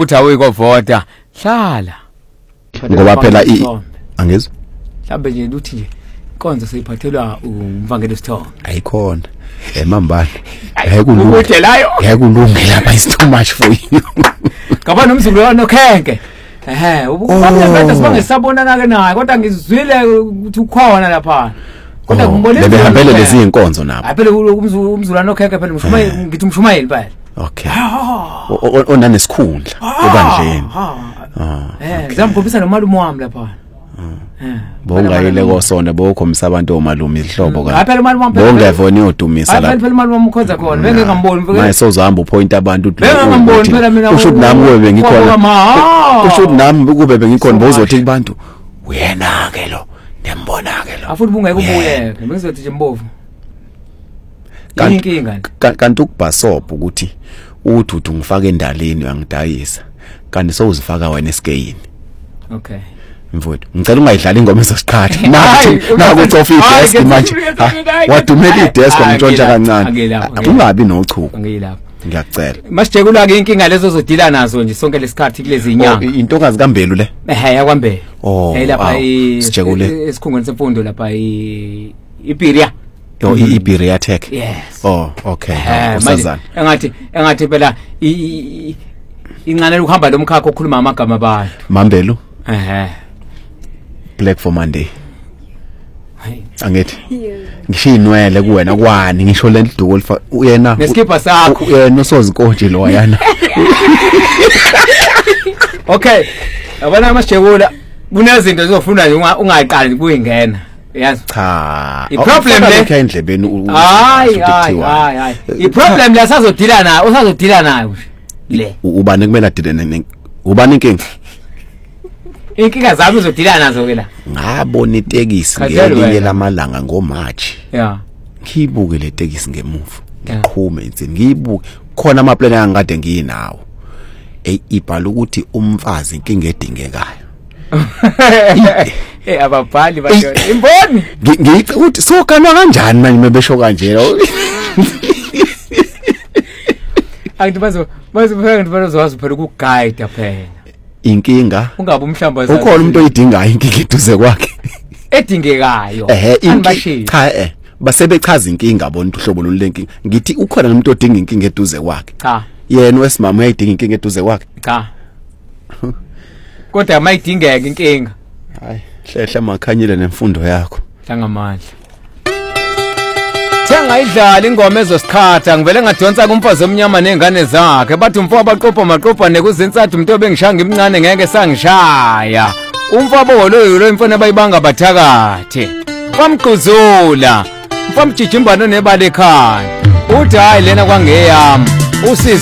ukuthi awuyiko voda hlala ngoba phela angizwa mhlambe nje uthi nje inkonzo seyiphathelwa umvangelo Sithombe ayikhona emambala ukudelayo yakulunge lapha is too much for you ngaba nomzulwana okhenke ubabona sibangesabonana ke naye kodwa ngizwile ukuthi ukhona lapha kodwa ngibone bebehambele lezi inkonzo nabo phela umzulwana okhenke phela ngithi umshumayeli phela okay onanesikhundla ebandleni ngizamkhombisa nomalume wami lapha bongayile kosona bokhombisa abantu omalume izihlobo ka phela umalume wami bongevoni odumisa lapha phela umalume wami ukhonza khona benge ngamboni manje sozohamba upoint abantu benge ngamboni phela mina ushuthi nami kube bengikhona ushuthi nami kube bengikhona bozothi kubantu uyena ke lo nembona ke lo afuthi bungeke ubuye bengizothi nje mbovu inkinga kanti ukubhasobha ukuthi uthi ngifaka endaleni uyangidayisa kanti sowuzifaka wena esikeyini okay mfowethu ngicela ungayidlali ingoma ezosikhathi naku utsofa idesk manje wadumela idesk ngitshontsha kancane ungabi nochuku ngiyilapha ngiyacela masijekula ke inkinga lezo zodila nazo nje sonke lesikhathi kulezi inyanga intokazi kaMbelu le yakwambele lapha sijekule esikhungweni semfundo lapha iPiria iPiria Tech yes okay usazana engathi phela incane ukuhamba lomkhakha okhuluma amagama abantu Mambelu Black for Monday angithi ngishinwele kuwena kwani ngisho le nduku uyena neskipa sakho yena usozinkonje lo yana okay abana amasijekula kunezinto zizofuna nje ungaqali kuyingena yazi cha iproblem le endlebeni hayi iproblem la sazodila nayo usazodila nayo le ubani kumele adile ubani inkinga zami uzodila nazo ke la ngabona itekisi ngelinye lamalanga ngoMarch ngiyibuke le tekisi ngemuva ngiqhume insini ngiyibuke khona amaplane angikade ngiyinawo ibhala ukuthi umfazi inkinga edingekayo ababhali basho imboni ngiyithi ukuthi sokanwa kanjani manje mebesho kanje angibazo bazowazi phela ukuguide phela inkinga ungabe umhlamba ukhona umuntu oyidingayo inkinga eduze kwakhe edingekayo cha basebechaza inkinga bona uhlobo lolenkinga ngithi ukhona umuntu odinga inkinga eduze kwakhe cha yena wesimama uyayidinga inkinga eduze kwakhe cha kodwa mayidingeka inkinga hayi hlehle makhanyile nemfundo yakho hlangamandla Sengayidlala ingoma ezosikhatha ngivele ngadonsa kumfazi omnyama nengane zakhe bathi umfo baqopha maqopha nekuzintsathu umuntu obengishanga imncane ngeke sangishaya umfabo woloyilo imfana bayibanga bathakathe bamgquzula mfamjijimbano nebala ekhaya uthi hayi lena kwangeyami usiza